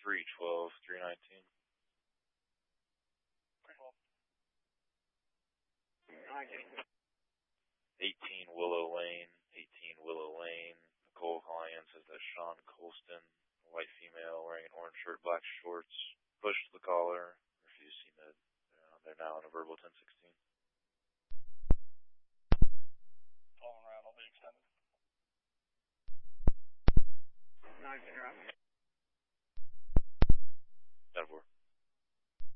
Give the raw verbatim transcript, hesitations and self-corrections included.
three twelve, three nineteen. eighteen Willow Lane, eighteen Willow Lane. Nicole Lyons says that Sean Colston, a white female wearing an orange shirt, black shorts, pushed the collar, refused C M E D. Uh, they're now in a verbal ten sixteen. Paul and